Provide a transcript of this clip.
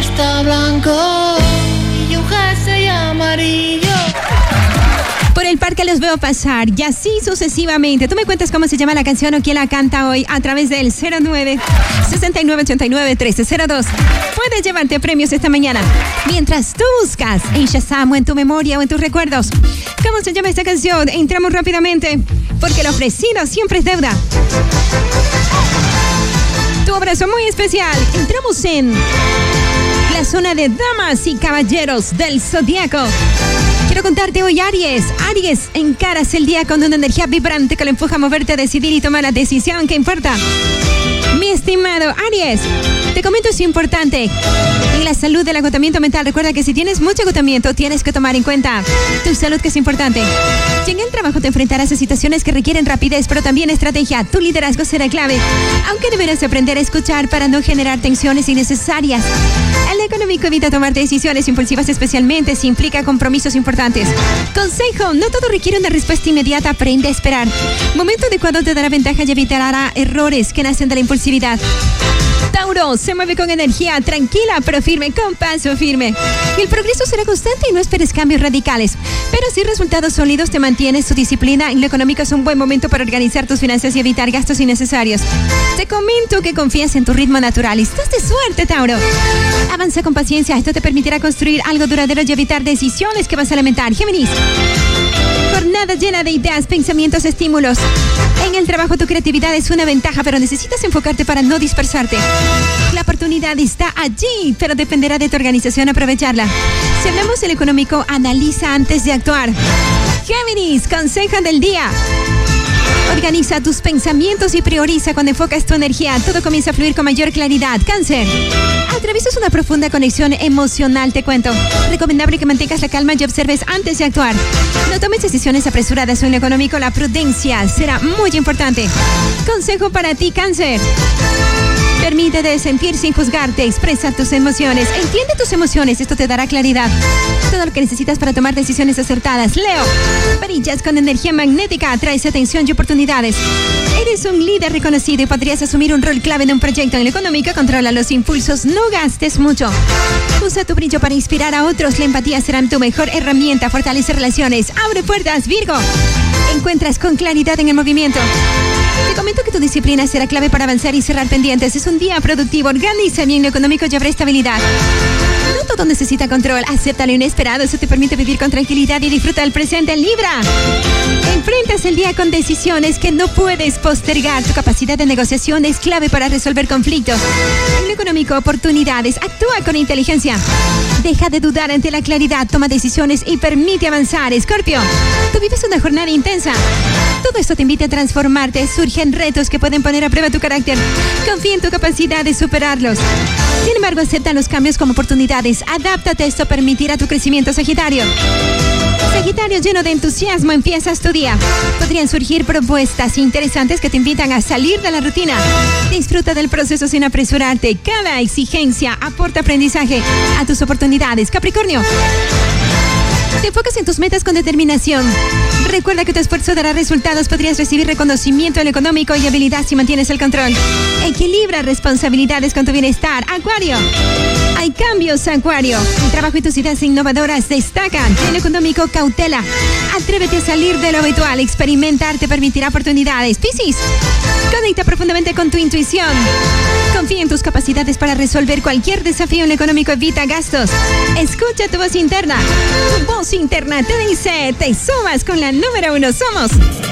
está blanco y un jersey amarillo. Por el parque los veo pasar y así sucesivamente. Tú me cuentas cómo se llama la canción o quién la canta hoy a través del 09-6989-1302. Puedes llevarte premios esta mañana mientras tú buscas en Shazam o en tu memoria o en tus recuerdos. ¿Cómo se llama esta canción? Entramos rápidamente porque lo ofrecido siempre es deuda. Tu abrazo muy especial. Entramos en la zona de damas y caballeros del Zodíaco. Quiero contarte hoy, Aries, encaras el día con una energía vibrante que lo empuja a moverte a decidir y tomar la decisión que importa. Mi estimado Aries, te comento es importante. En la salud del agotamiento mental, recuerda que si tienes mucho agotamiento, tienes que tomar en cuenta tu salud, que es importante. Si en el trabajo te enfrentarás a situaciones que requieren rapidez, pero también estrategia, tu liderazgo será clave, aunque deberás aprender a escuchar para no generar tensiones innecesarias. En lo económico, evita tomar decisiones impulsivas, especialmente si implica compromisos importantes. Consejo, no todo requiere una respuesta inmediata, aprende a esperar. Momento adecuado te dará ventaja y evitará errores que nacen de la impulsividad. Tauro, se mueve con energía tranquila pero firme, con paso firme. Y el progreso será constante y no esperes cambios radicales. Pero si resultados sólidos, te mantienes tu disciplina. En lo económico es un buen momento para organizar tus finanzas y evitar gastos innecesarios. Te comento que confías en tu ritmo natural y estás de suerte, Tauro. Avanza con paciencia, esto te permitirá construir algo duradero y evitar decisiones que vas a lamentar. Géminis, jornada llena de ideas, pensamientos, estímulos. En el trabajo tu creatividad es una ventaja, pero necesitas enfocarte para no dispersarte. La oportunidad está allí, pero dependerá de tu organización aprovecharla. Si hablamos del económico, analiza antes de actuar. Géminis, consejo del día. Organiza tus pensamientos y prioriza cuando enfocas tu energía. Todo comienza a fluir con mayor claridad. Cáncer, atraviesas una profunda conexión emocional, te cuento. Recomendable que mantengas la calma y observes antes de actuar. No tomes decisiones apresuradas. En lo económico, la prudencia será muy importante. Consejo para ti, Cáncer. Permítete sentir sin juzgarte, expresa tus emociones, entiende tus emociones, esto te dará claridad. Todo lo que necesitas para tomar decisiones acertadas. Leo, brillas con energía magnética, atraes atención y oportunidades. Eres un líder reconocido y podrías asumir un rol clave en un proyecto. En lo económico, controla los impulsos, no gastes mucho. Usa tu brillo para inspirar a otros, la empatía será tu mejor herramienta, fortalece relaciones, abre puertas, Virgo. Encuentras con claridad en el movimiento. Te comento que tu disciplina será clave para avanzar y cerrar pendientes. Es un día productivo, organiza bien lo económico y habrá estabilidad. No todo necesita control, acepta lo inesperado, eso te permite vivir con tranquilidad y disfruta del presente. En Libra, enfrentas el día con decisiones que no puedes postergar. Tu capacidad de negociación es clave para resolver conflictos. En lo económico, oportunidades, actúa con inteligencia. Deja de dudar ante la claridad, toma decisiones y permite avanzar. Escorpio, tú vives una jornada intensa. Todo esto te invita a transformarte. Surgen retos que pueden poner a prueba tu carácter. Confía en tu capacidad de superarlos. Sin embargo, acepta los cambios como oportunidades. Adáptate, esto permitirá tu crecimiento. Sagitario, lleno de entusiasmo, empiezas tu día. Podrían surgir propuestas interesantes que te invitan a salir de la rutina. Disfruta del proceso sin apresurarte. Cada exigencia aporta aprendizaje a tus oportunidades. Capricornio, te enfocas en tus metas con determinación. Recuerda que tu esfuerzo dará resultados. Podrías recibir reconocimiento en lo económico y habilidad si mantienes el control. Equilibra responsabilidades con tu bienestar. Acuario, hay cambios, Acuario. El trabajo y tus ideas innovadoras destacan. En lo económico, cautela. Atrévete a salir de lo habitual. Experimentar te permitirá oportunidades. Piscis, conecta profundamente con tu intuición. Confía en tus capacidades para resolver cualquier desafío. En lo económico, evita gastos. Escucha tu voz interna. Tu voz interna te dice, te sumas con la número 1. Somos